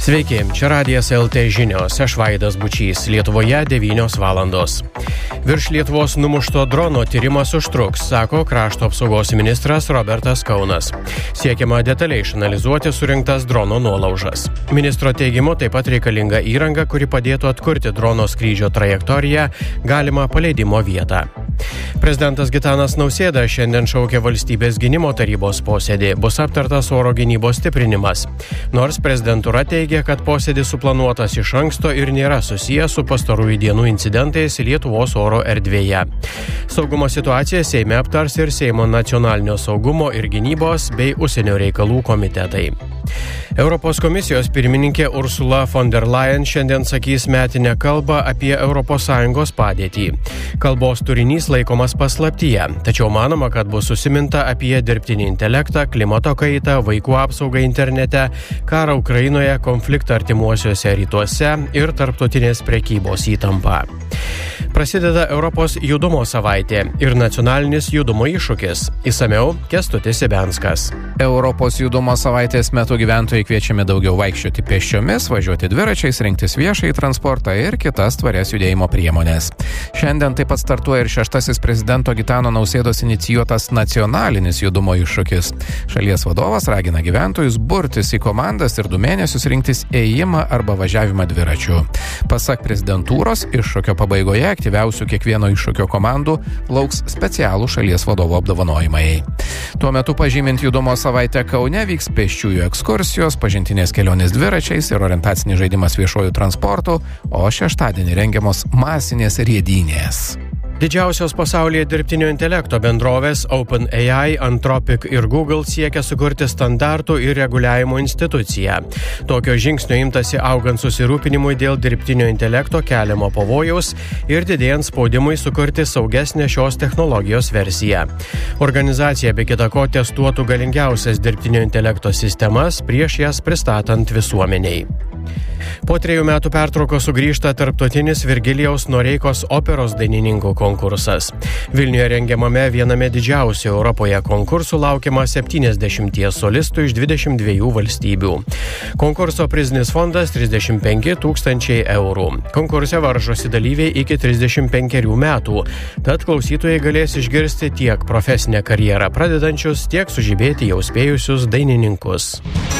Sveiki, čia Radijas LT žinios, aš Vaidas Bučys, Lietuvoje 9 valandos. Virš Lietuvos numušto drono tyrimas užtruks, sako krašto apsaugos ministras Robertas Kaunas. Siekiama detaliai išanalizuoti surinktas drono nuolaužas. Ministro teigimu taip pat reikalinga įranga, kuri padėtų atkurti drono skrydžio trajektoriją, galimą paleidimo vietą. Prezidentas Gitanas Nausėda šiandien šaukia valstybės gynimo tarybos posėdį, bus aptartas oro gynybos stiprinimas. Nors prezidentūra teigia, kad posėdis suplanuotas iš anksto ir nėra susijęs su pastarųjų dienų incidentais Lietuvos oro erdvėje. Saugumo situaciją Seime aptars ir Seimo nacionalinio saugumo ir gynybos bei užsienio reikalų komitetai. Europos komisijos pirmininkė Ursula von der Leyen šiandien sakys metinę kalbą apie ES padėtį. Kalbos turinys laikomas paslaptyje, tačiau manoma, kad bus užsiminta apie dirbtinį intelektą, klimato kaitą, vaikų apsaugą internete, karą Ukrainoje, konfliktą artimuosiuose rytuose ir tarptautinės prekybos įtampą. Prasideda Europos judumo savaitė ir nacionalinis judumo iššūkis. Išsamiau Kęstutis Ibenskas. Europos judumo savaitės metu gyventojai kviečiami daugiau vaikščioti pėsčiomis, važiuoti dviračiais, rinktis viešąjį transportą ir kitas tvarias judėjimo priemonės. Šiandien taip pat startuoja ir 6. prezidento Gitano Nausėdos inicijuotas nacionalinis judumo iššūkis. Šalies vadovas ragina gyventojus burtis į komandas ir 2 mėnesius rinktis ėjimą arba važiavimą dviračiu. Pasak prezidentūros, iššūkio pabaigoje aktyviausių kiekvieno iššūkio komandų lauks specialų šalies vadovo apdovanojimai. Tuo metu pažymint judumo savaitę Kaune vyks pėsčiųjų ekskursijos, pažintinės kelionės dviračiais ir orientacinis žaidimas viešuoju transportu, o šeštadienį rengiamos masinės riedynės. Didžiausios pasaulyje dirbtinio intelekto bendrovės OpenAI, Anthropic ir Google siekia sukurti standartų ir reguliavimo instituciją. Tokio žingsnio imtasi augant susirūpinimui dėl dirbtinio intelekto keliamo pavojaus ir didėjant spaudimui sukurti saugesnę šios technologijos versiją. Organizacija be kita ko testuotų galingiausias dirbtinio intelekto sistemas prieš jas pristatant visuomeniai. Po 3 metų pertraukos sugrįžta tarptautinis Virgilijaus Noreikos operos dainininkų konkursas. Vilniuje rengiamame viename didžiausių Europoje konkursų laukiama 70 solistų iš 22 valstybių. Konkurso prizinis fondas 35 000 eurų. Konkurse varžosi dalyviai iki 35 metų, tad klausytojai galės išgirsti tiek profesinę karjerą pradedančius, tiek sužibėti jau spėjusius dainininkus.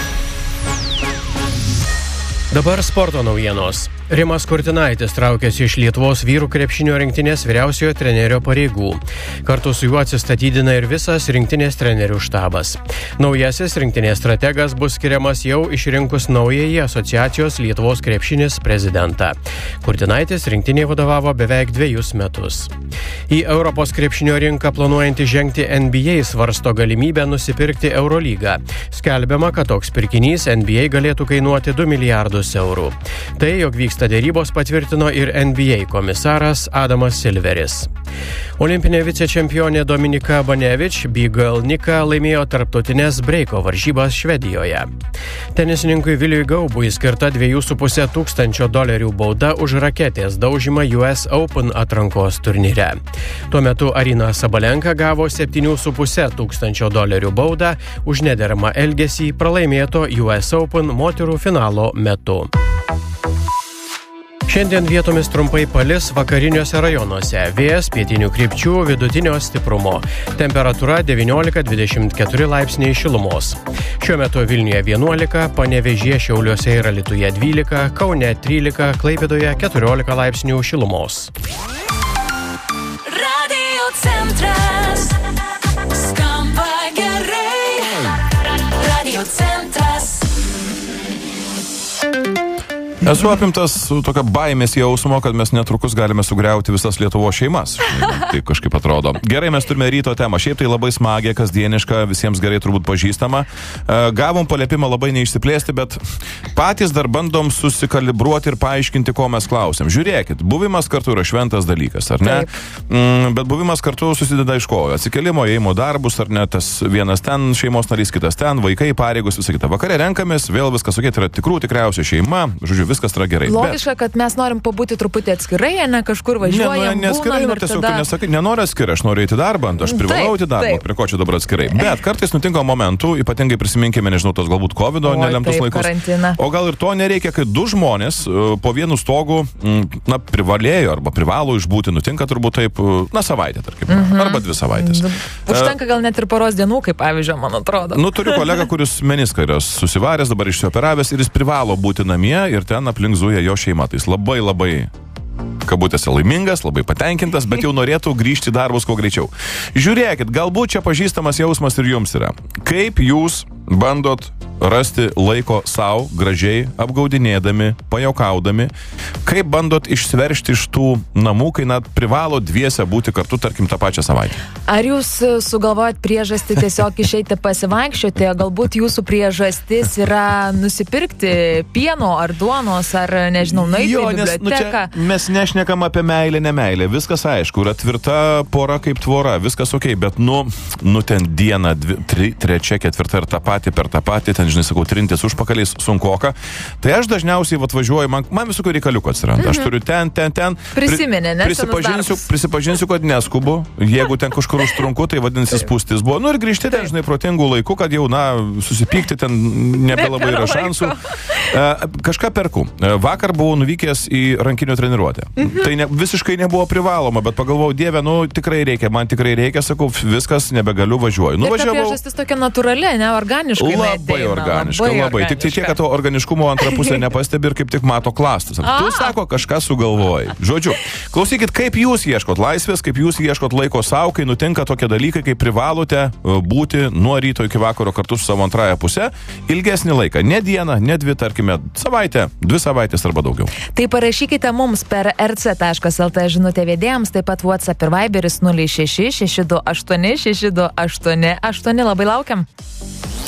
Dabar sporto naujienos. Rimas Kurtinaitis traukiasi iš Lietuvos vyrų krepšinio rinktinės vyriausiojo trenerio pareigų. Kartu su juo atsistatydina ir visas rinktinės trenerių štabas. Naujasis rinktinės strategas bus skiriamas jau išrinkus naująjį asociacijos Lietuvos krepšinis prezidentą. Kurtinaitis rinktinėje vadovavo beveik 2 metus. Į Europos krepšinio rinką planuojantį žengti NBA svarsto galimybę nusipirkti Eurolygą. Skelbiama, kad toks pirkinys NBA galėtų kainuoti 2 milijardus eurų. Tai, jog vyksta dėrybos, patvirtino ir NBA komisaras Adamas Silveris. Olimpinė vicečempionė Dominika Banevič B-Girl Nika laimėjo tarptautinės breiko varžybas Švedijoje. Tenisininkui Viliui Gaubui skirta $2,500 bauda už raketės daužymą US Open atrankos turnyre. Tuo metu Arina Sabalenka gavo $7,500 baudą už nederamą elgesį pralaimėto US Open moterų finalo metu. Šiandien vietomis trumpai palis vakariniuose rajonuose. Vėjas pietinių krypčių vidutinio stiprumo. Temperatūra 19-24 laipsniai šilumos. Šiuo metu Vilniuje 11, Panevėžyje, Šiauliuose ir Alytuje 12, Kaune 13, Klaipėdoje 14 laipsnių šilumos. Radio centras skamba gerai. Radio centras. Esu apimtas tokio baimės jausmo, kad mes netrukus galime sugriauti visas Lietuvos šeimas. Tai kažkaip atrodo. Gerai, mes turime ryto temą. Šiaip tai labai smagiai, kasdieniška, visiems gerai turbūt pažįstama. Gavom paliepimą labai neišsiplėsti, bet patys dar bandom susikalibruoti ir paaiškinti, ko mes klausėm. Žiūrėkit, buvimas kartu yra šventas dalykas, ar ne? Bet buvimas kartu susideda iš ko? Atsikelimo, ėjimo darbus, ar ne? Tas vienas ten, šeimos narys, kitas ten, vaikai, pareigos, visą kitą. Vakare renkamės, vėl viskas, tai yra tikriausia šeima, žodžiu, viskas yra gerai. Logiška, kad mes norim pabūti truputį atskirai, ne kažkur važiuojam, neskirai, tiesiog tada... nesakai, nenoriu atskirai, aš noriu eiti darbą, aš privalau eiti darbą, prie ko čia dabar atskirai. Bet kartais nutinka momentų, ypatingai prisiminkime, nežinau, tos galbūt COVID-o nelemtus laikus. Karantiną. O gal ir to nereikia, kai du žmonės po vienu stogu, privalėjo arba privalo išbūti, nutinka turbūt taip, savaitę, tarkim, arba 2 savaitės. Užtenka gal net ir poros dienų, kaip pavyzdžiui, man atrodo. Turiu kolegą, kuris meniską yra susivaręs, dabar išsioperavęs ir jis privalo būti namie ir ten aplink zuja jo šeima. Tai jis labai kabutėse laimingas, labai patenkintas, bet jau norėtų grįžti į darbus kuo greičiau. Žiūrėkit, galbūt čia pažįstamas jausmas ir jums yra. Kaip jūs bandot rasti laiko savo, gražiai apgaudinėdami, pajuokaudami, kaip bandot išsiveržti iš tų namų, kai privalo dviese būti kartu, tarkim, tą pačią savaitę? Ar jūs sugalvojat priežastį tiesiog išeiti pasivaikščioti, galbūt jūsų priežastis yra nusipirkti pieno ar duonos, ar, nežinau, nueiti į biblioteką? Mes nešnekam apie meilę, nemeilę, viskas aišku, yra tvirta pora kaip tvora, viskas ok, bet ten dieną, 3, 4 ir tą patį per tą patį, ten, žinai, sakau, trintis užpakaliais sunkoka. Tai aš dažniausiai atvažiuoju, man visokių reikaliukų atsiranda. Aš turiu ten. Prisiminė, Prisipažinsiu, kad neskubu. Jeigu ten kažkur užtrunku, tai vadinasi spūstis buvo. Ir grįžti ten, žinai, protingų laikų, kad jau, susipykti ten nebelabai yra šansų. Kažką perku. Vakar buvau nuvykęs į rankinio treniruotę. Tai visiškai nebuvo privaloma, bet pagalvojau, Dieve, tikrai reikia, man tikrai reikia, sakau, viskas, nebegaliu, važiuoju. Ir ta priežastis tokia natūrali, ne, organiškai. Labai organiška. Tik tiek, kad to organiškumo antrą pusę nepastebi ir kaip tik mato klastus. Tu sako, kažką sugalvojai. Žodžiu, klausykit, kaip jūs ieškot laisvės, kaip jūs ieškot laiko savo, kai nutinka tokie dalykai, kai privalote būti nuo ryto iki vakaro kartu su savo antrąją pusę, ilgesnį laiką, ne dieną, ne 2, tarkime, savaitę, 2 savaitės arba daugiau. Tai parašykite mums per rc.lt žinutę vedėjams, taip pat WhatsApp ir Viberis 06 628 6288. Labai laukiam.